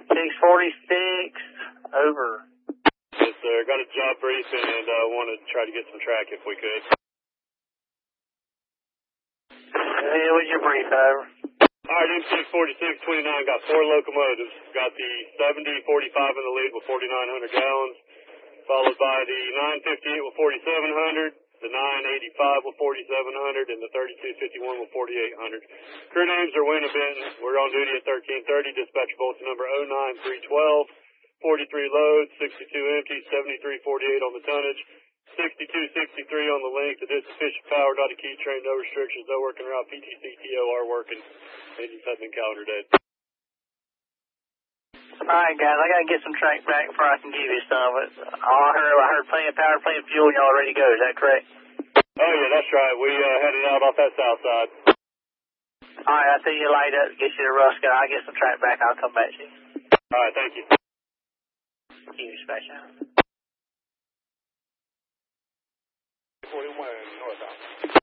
646, over. Yes, sir. Got a job brief and want to try to get some track if we could. Hey, what's your brief, over? Alright, M64629 got 4 locomotives. Got the 7045 in the lead with 4,900 gallons, followed by the 958 with 4,700, the 985 with 4,700, and the 3251 with 4,800. Crew names are Wayne and Benton. We're on duty at 1330. Dispatch bulletin number 09312. 43 loads, 62 empty, 7348 on the tonnage, 6263 on the length. It is sufficient power, not a key train, no restrictions, no working route, PTC, TOR working. Engines have been calendared. Alright, guys, I gotta get some track back before I can give you some. I heard plenty of power, plenty of fuel, and y'all ready to go. Is that correct? Oh, yeah, that's right. We headed out off that south side. Alright, I'll see you later. Get you to Ruska. I'll get some track back. I'll come back to you. Alright, thank you. Dispatch out. 41 northbound.